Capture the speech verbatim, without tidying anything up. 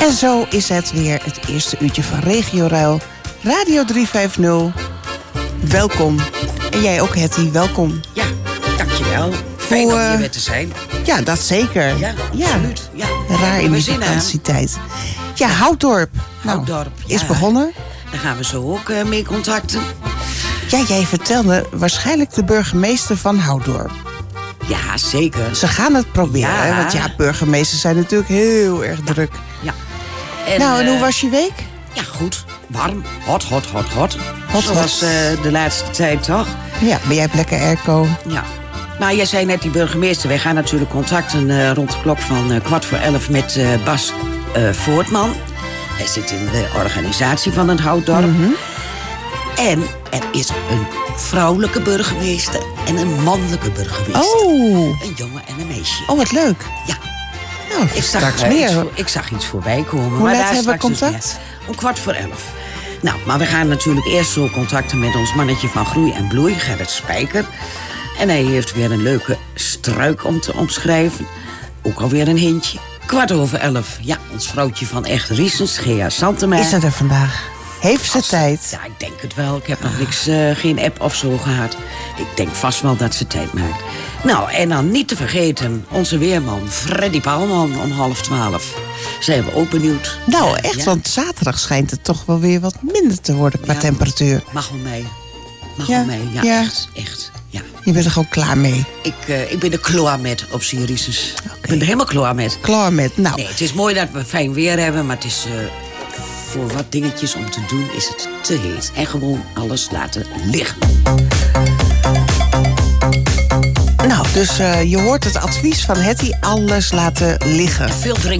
En zo is het weer het eerste uurtje van Regio Ruil. Radio driehonderdvijftig. Welkom. En jij ook, Hetty, welkom. Ja, dankjewel. Fijn Hoe, om uh, hier weer te zijn. Ja, dat zeker. Ja, absoluut. Ja. Raar in die vakantietijd. Ja, Houtdorp. Nou, Houtdorp, ja. Is begonnen. Daar gaan we zo ook uh, mee contacten. Ja, jij vertelde waarschijnlijk de burgemeester van Houtdorp. Ja, zeker. Ze gaan het proberen, Ja. hè? Want ja, burgemeesters zijn natuurlijk heel erg ja. druk. Ja. En, nou, en hoe uh, was je week? Ja, goed. Warm. Hot, hot, hot, hot. Hot, Zoals hot. Uh, de laatste tijd, toch? Ja, ben jij lekker airco? Ja. Maar jij zei net die burgemeester. Wij gaan natuurlijk contacten uh, rond de klok van uh, kwart voor elf met uh, Bas uh, Voortman. Hij zit in de organisatie van het Houtdorp. Mm-hmm. En er is een vrouwelijke burgemeester en een mannelijke burgemeester. Oh, Een jongen en een meisje. oh wat leuk. Ja. Nou, Ik zag, straks uh, meer. iets voor, ik zag iets voorbij komen. Hoe maar laat daar hebben we straks dus contact? meer. Om kwart voor elf. Nou, maar we gaan natuurlijk eerst zo contacten met ons mannetje van Groei en Bloei, Gerrit Spijker. En hij heeft weer een leuke struik om te omschrijven. Ook alweer een hintje. Kwart over elf. Ja, ons vrouwtje van Echt Riesens, Gea Santema. Is het er vandaag? Heeft ze Als- tijd? Ja, ik denk het wel. Ik heb nog niks, uh, geen app of zo gehad. Ik denk vast wel dat ze tijd maakt. Nou, en dan niet te vergeten, onze weerman Freddy Paalman om half twaalf. Zijn we ook benieuwd. Nou, Uh, echt, ja, want zaterdag schijnt het toch wel weer wat minder te worden qua Ja. temperatuur. Mag wel mee. Mag Ja, wel mee. Ja, ja. echt. Echt. Ja. Je bent er gewoon klaar mee. Ik, uh, ik ben er klaar met op Sirius. Oké. Ik ben er helemaal klaar met. Klaar met, nou. Nee, het is mooi dat we fijn weer hebben, maar het is uh, voor wat dingetjes om te doen is het te heet. En gewoon alles laten liggen. Nou, dus uh, je hoort het advies van Hetty, alles laten liggen. Veel drinken.